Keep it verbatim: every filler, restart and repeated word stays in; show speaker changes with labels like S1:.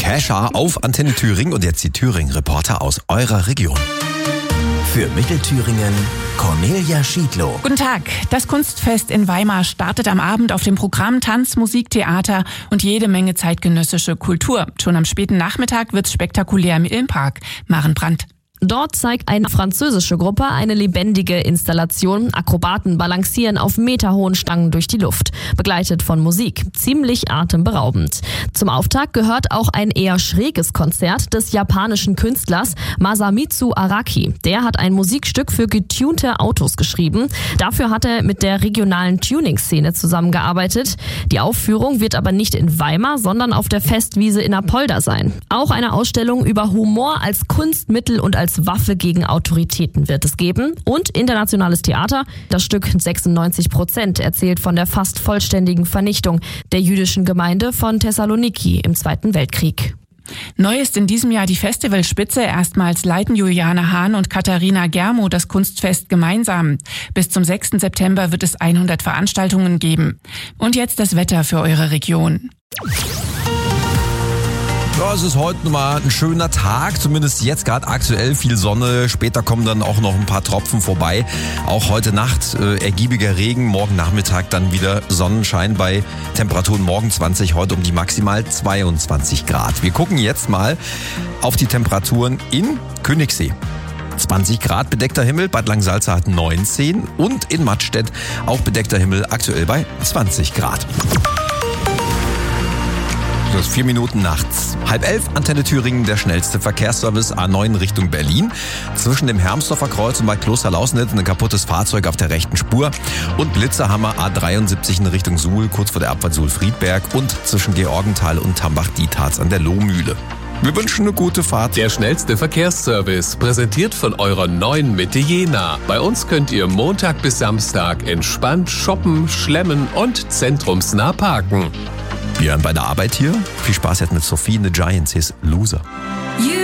S1: Kesha auf Antenne Thüringen und jetzt die Thüringen-Reporter aus eurer Region.
S2: Für Mittelthüringen Cornelia Schiedlow.
S3: Guten Tag. Das Kunstfest in Weimar startet am Abend auf dem Programm Tanz, Musik, Theater und jede Menge zeitgenössische Kultur. Schon am späten Nachmittag wird's spektakulär im Ilmpark. Maren Brandt.
S4: Dort zeigt eine französische Gruppe eine lebendige Installation. Akrobaten balancieren auf meterhohen Stangen durch die Luft, begleitet von Musik. Ziemlich atemberaubend. Zum Auftakt gehört auch ein eher schräges Konzert des japanischen Künstlers Masamitsu Araki. Der hat ein Musikstück für getunte Autos geschrieben. Dafür hat er mit der regionalen Tuning-Szene zusammengearbeitet. Die Aufführung wird aber nicht in Weimar, sondern auf der Festwiese in Apolda sein. Auch eine Ausstellung über Humor als Kunstmittel und als Waffe gegen Autoritäten wird es geben. Und internationales Theater. Das Stück sechsundneunzig Prozent erzählt von der fast vollständigen Vernichtung der jüdischen Gemeinde von Thessaloniki im Zweiten Weltkrieg.
S3: Neu ist in diesem Jahr die Festivalspitze. Erstmals leiten Juliane Hahn und Katharina Germo das Kunstfest gemeinsam. Bis zum sechsten September wird es hundert Veranstaltungen geben. Und jetzt das Wetter für eure Region.
S1: Ja, es ist heute mal ein schöner Tag, zumindest jetzt gerade aktuell viel Sonne. Später kommen dann auch noch ein paar Tropfen vorbei. Auch heute Nacht äh, ergiebiger Regen, morgen Nachmittag dann wieder Sonnenschein bei Temperaturen morgen zwanzig, heute um die maximal zweiundzwanzig Grad. Wir gucken jetzt mal auf die Temperaturen in Königssee. zwanzig Grad bedeckter Himmel, Bad Langsalza hat neunzehn und in Mattstedt auch bedeckter Himmel, aktuell bei zwanzig Grad. Das ist vier Minuten nachts. Halb elf, Antenne Thüringen, der schnellste Verkehrsservice A neun Richtung Berlin. Zwischen dem Hermsdorfer Kreuz und bei Klosterlausnitz ein kaputtes Fahrzeug auf der rechten Spur. Und Blitzerhammer A dreiundsiebzig in Richtung Suhl, kurz vor der Abfahrt Suhl-Friedberg. Und zwischen Georgenthal und Tambach-Dietharz an der Lohmühle. Wir wünschen eine gute Fahrt.
S5: Der schnellste Verkehrsservice, präsentiert von eurer neuen Mitte Jena. Bei uns könnt ihr Montag bis Samstag entspannt shoppen, schlemmen und zentrumsnah parken.
S1: Wir hören bei der Arbeit hier. Viel Spaß jetzt mit Sophie and the Giants, his Loser.
S6: You